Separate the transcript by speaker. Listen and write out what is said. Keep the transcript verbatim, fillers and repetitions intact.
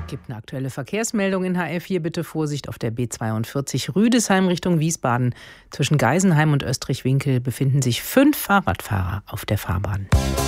Speaker 1: Gibt eine aktuelle Verkehrsmeldung in H F. Hier bitte Vorsicht auf der B zweiundvierzig Rüdesheim Richtung Wiesbaden. Zwischen Geisenheim und Österreich-Winkel befinden sich fünf Fahrradfahrer auf der Fahrbahn.